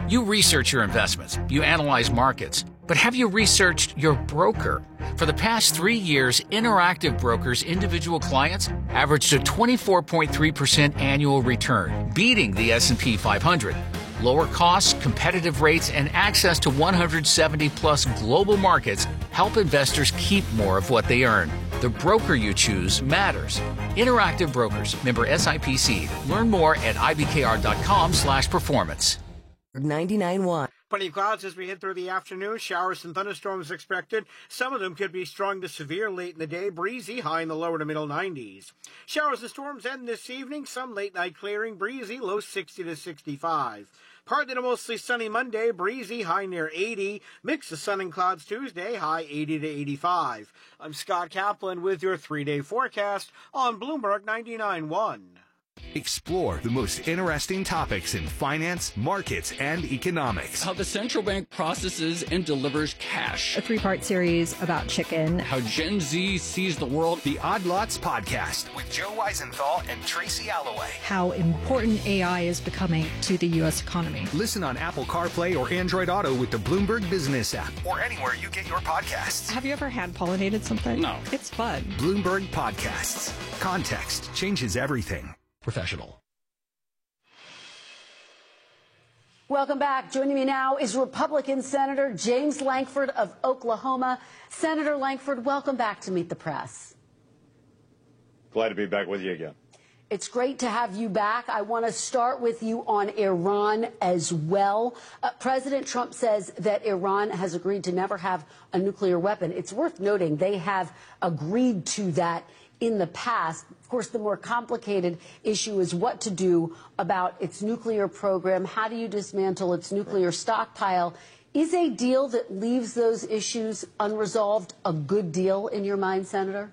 You research your investments, you analyze markets, but have you researched your broker? For the past 3 years, Interactive Brokers' individual clients averaged a 24.3% annual return, beating the S&P 500. Lower costs, competitive rates, and access to 170-plus global markets help investors keep more of what they earn. The broker you choose matters. Interactive Brokers, member SIPC. Learn more at ibkr.com/performance. 99.1. Plenty of clouds as we head through the afternoon. Showers and thunderstorms expected. Some of them could be strong to severe late in the day. Breezy, high in the lower to middle 90s. Showers and storms end this evening. Some late night clearing. Breezy, low 60 to 65. Partly to mostly sunny Monday. Breezy, high near 80. Mix of sun and clouds Tuesday, high 80 to 85. I'm Scott Kaplan with your 3-day forecast on Bloomberg 99.1. Explore the most interesting topics in finance, markets, and economics. How the central bank processes and delivers cash. A 3-part series about chicken. How Gen Z sees the world. The Odd Lots Podcast with Joe Weisenthal and Tracy Alloway. How important AI is becoming to the U.S. economy. Listen on Apple CarPlay or Android Auto with the Bloomberg Business app or anywhere you get your podcasts. Have you ever hand pollinated something? No. It's fun. Bloomberg Podcasts. Context changes everything. Professional. Welcome back. Joining me now is Republican Senator James Lankford of Oklahoma. Senator Lankford, welcome back to Meet the Press. Glad to be back with you again. It's great to have you back. I want to start with you on Iran as well. President Trump says that Iran has agreed to never have a nuclear weapon. It's worth noting they have agreed to that in the past. Of course, the more complicated issue is what to do about its nuclear program. How do you dismantle its nuclear stockpile? Is a deal that leaves those issues unresolved a good deal in your mind, Senator?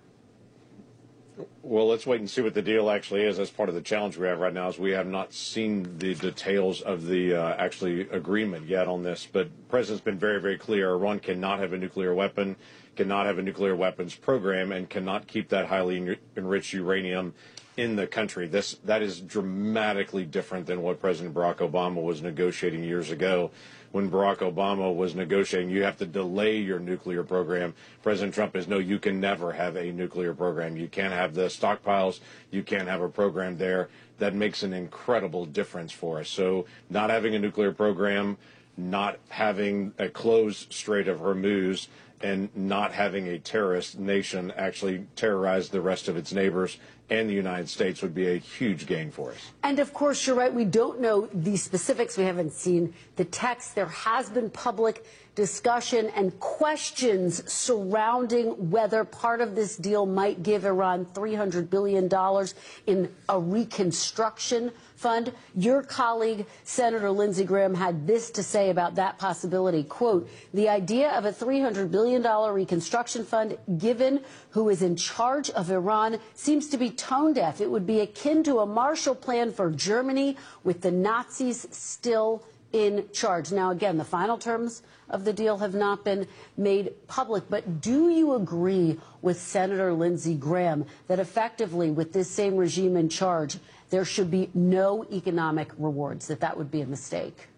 Well, let's wait and see what the deal actually is. That's part of the challenge we have right now is we have not seen the details of the actually agreement yet on this. But the President's been very, very clear. Iran cannot have a nuclear weapon, cannot have a nuclear weapons program, and cannot keep that highly enriched uranium in the country. That is dramatically different than what President Barack Obama was negotiating years ago. When Barack Obama was negotiating, you have to delay your nuclear program. President Trump is, no, you can never have a nuclear program. You can't have the stockpiles. You can't have a program there. That makes an incredible difference for us. So not having a nuclear program, not having a closed Strait of Hormuz, and not having a terrorist nation actually terrorize the rest of its neighbors and the United States would be a huge gain for us. And of course, you're right. We don't know the specifics. We haven't seen the text. There has been public discussion and questions surrounding whether part of this deal might give Iran $300 billion in a reconstruction fund. Your colleague, Senator Lindsey Graham, had this to say about that possibility. Quote, the idea of a $300 billion reconstruction fund, given who is in charge of Iran, seems to be tone deaf. It would be akin to a Marshall Plan for Germany with the Nazis still in charge. Now, again, the final terms of the deal have not been made public, but do you agree with Senator Lindsey Graham that effectively with this same regime in charge, there should be no economic rewards, that would be a mistake?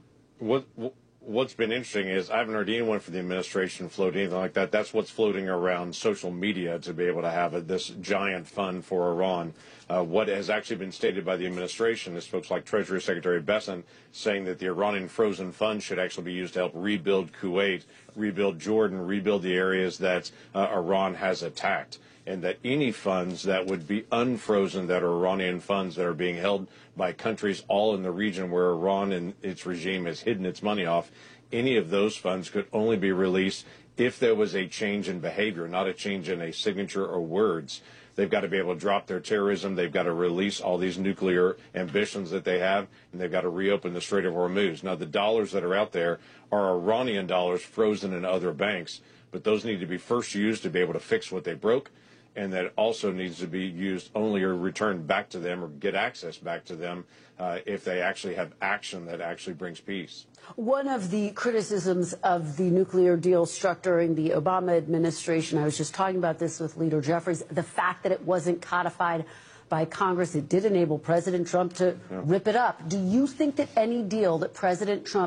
What's been interesting is I haven't heard anyone from the administration float anything like that. That's what's floating around social media to be able to have this giant fund for Iran. What has actually been stated by the administration is folks like Treasury Secretary Bessent saying that the Iranian frozen fund should actually be used to help rebuild Kuwait, rebuild Jordan, rebuild the areas that Iran has attacked. And that any funds that would be unfrozen, that are Iranian funds that are being held by countries all in the region where Iran and its regime has hidden its money off, any of those funds could only be released if there was a change in behavior, not a change in a signature or words. They've got to be able to drop their terrorism. They've got to release all these nuclear ambitions that they have, and they've got to reopen the Strait of Hormuz. Now, the dollars that are out there are Iranian dollars frozen in other banks, but those need to be first used to be able to fix what they broke. And that also needs to be used only or returned back to them or get access back to them if they actually have action that actually brings peace. One of the criticisms of the nuclear deal struck during the Obama administration, I was just talking about this with Leader Jeffries, the fact that it wasn't codified by Congress. It did enable President Trump to rip it up. Do you think that any deal that President Trump